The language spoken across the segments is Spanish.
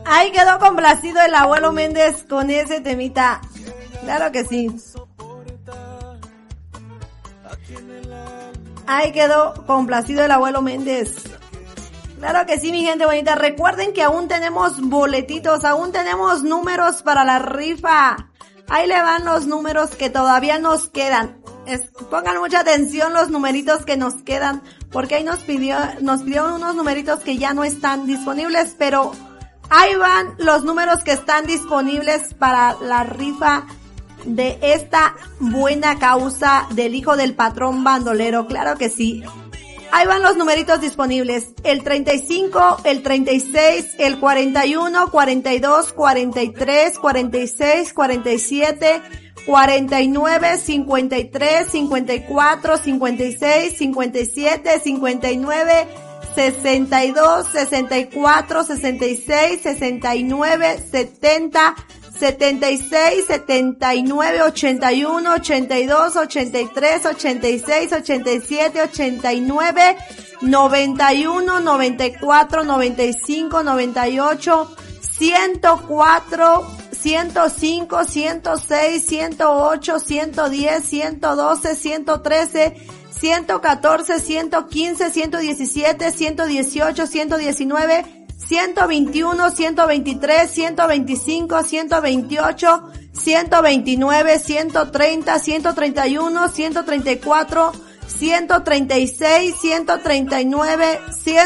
Ahí quedó complacido el abuelo Méndez con ese temita. Claro que sí. Ahí quedó complacido el abuelo Méndez. Claro que sí, mi gente bonita. Recuerden que aún tenemos boletitos, aún tenemos números para la rifa. Ahí le van los números que todavía nos quedan. Pongan mucha atención los numeritos que nos quedan, porque ahí nos pidieron unos numeritos que ya no están disponibles, pero ahí van los números que están disponibles para la rifa de esta buena causa del hijo del patrón bandolero. Claro que sí. Ahí van los numeritos disponibles. El 35, el 36, el 41, 42, 43, 46, 47, 49, 53, 54, 56, 57, 59, 62, 64, 66, 69, 70, 76, 79, 81, 82, 83, 86, 87, 89, 91, 94, 95, 98, 104, 105, 106, 108, 110, 112, 113, 114, 115, 117, 118, 119, 121, 123, 125, 128, 129, 130, 131, 134, 136, 139,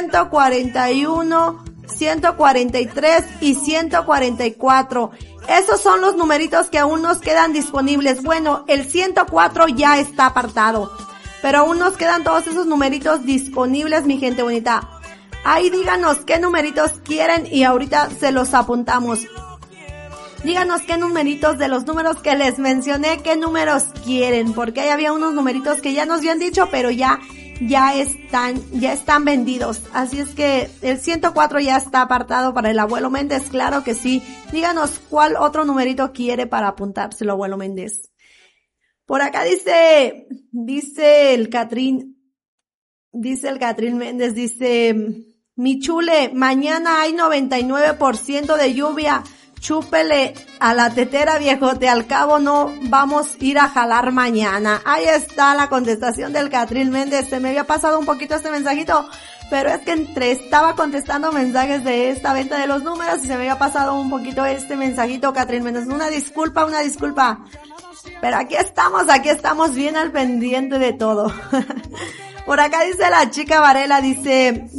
141, 143 y 144. Esos son los numeritos que aún nos quedan disponibles. Bueno, el 104 ya está apartado, pero aún nos quedan todos esos numeritos disponibles, mi gente bonita. Ahí díganos qué numeritos quieren y ahorita se los apuntamos. Díganos qué numeritos de los números que les mencioné, qué números quieren, porque ahí había unos numeritos que ya nos habían dicho, pero ya están vendidos. Así es que el 104 ya está apartado para el abuelo Méndez, claro que sí. Díganos cuál otro numerito quiere para apuntárselo, abuelo Méndez. Por acá dice el Catrín Méndez, dice: mi chule, mañana hay 99% de lluvia. Chúpele a la tetera, viejote, al cabo no vamos a ir a jalar mañana. Ahí está la contestación del Catrín Méndez. Se me había pasado un poquito este mensajito, pero es que estaba contestando mensajes de esta venta de los números y se me había pasado un poquito este mensajito, Catrín Méndez. Una disculpa. Pero aquí estamos bien al pendiente de todo. Por acá dice la chica Varela, dice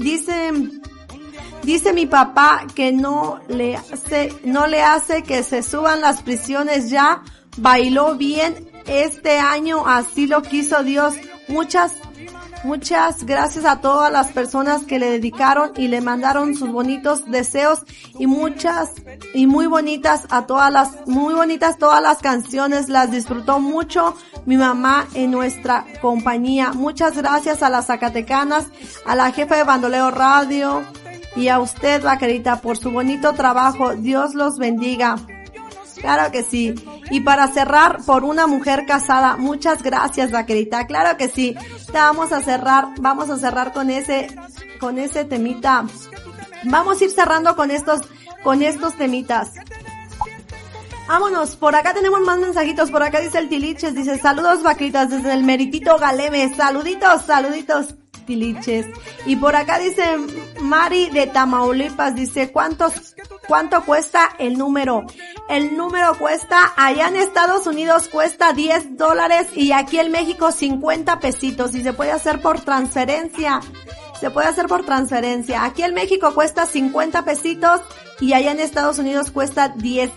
mi papá que no le hace que se suban las prisiones ya. Bailó bien este año, así lo quiso Dios. Muchas gracias a todas las personas que le dedicaron y le mandaron sus bonitos deseos y muy bonitas todas las canciones. Las disfrutó mucho mi mamá en nuestra compañía. Muchas gracias a las zacatecanas, a la jefa de Bandolero Radio y a usted, vaquerita, por su bonito trabajo. Dios los bendiga. Claro que sí. Y para cerrar, por una mujer casada, muchas gracias, vaquerita. Claro que sí. Vamos a cerrar con ese temita. Vamos a ir cerrando con estos temitas. Vámonos, por acá tenemos más mensajitos. Por acá dice el Tiliches, dice: saludos, vaqueritas, desde el Meritito Galeme. Saluditos, Tiliches. Y por acá dice Mari de Tamaulipas, dice: ¿cuánto cuesta el número? El número cuesta, allá en Estados Unidos cuesta $10 y aquí en México 50 pesitos y se puede hacer por transferencia. Aquí en México cuesta 50 pesitos y allá en Estados Unidos cuesta $10.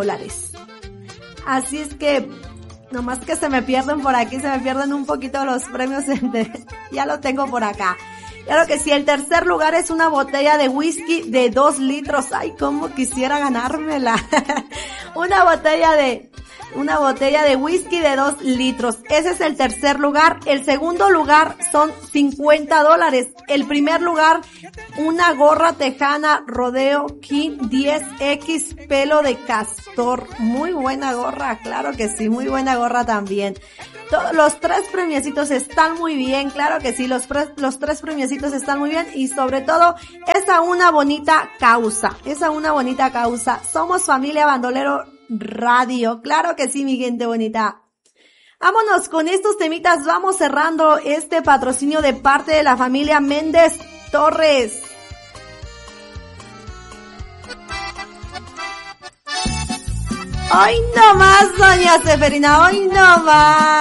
Así es que, nomás que se me pierden por aquí, se me pierden un poquito los premios. Ya lo tengo por acá. Claro que sí, el tercer lugar es una botella de whisky de 2 litros. Ay, cómo quisiera ganármela. Una botella de whisky de 2 litros. Ese es el tercer lugar. El segundo lugar son $50. El primer lugar, una gorra tejana Rodeo King 10X pelo de castor. Muy buena gorra, claro que sí, muy buena gorra también. Los 3 premiecitos están muy bien, claro que sí, los 3 premiecitos están muy bien y sobre todo es a una bonita causa, Somos Familia Bandolero Radio, claro que sí, mi gente bonita. Vámonos con estos temitas, vamos cerrando este patrocinio de parte de la familia Méndez Torres. Hoy no más, doña Seferina, hoy no más.